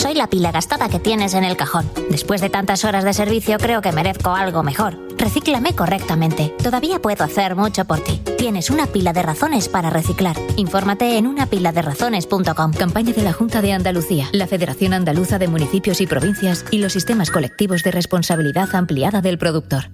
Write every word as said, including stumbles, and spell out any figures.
soy la pila gastada que tienes en el cajón. Después de tantas horas de servicio, creo que merezco algo mejor. Recíclame correctamente. Todavía puedo hacer mucho por ti. Tienes una pila de razones para reciclar. Infórmate en una pila de razones punto com. Campaña de la Junta de Andalucía, la Federación Andaluza de Municipios y Provincias y los sistemas colectivos de responsabilidad ampliada del productor.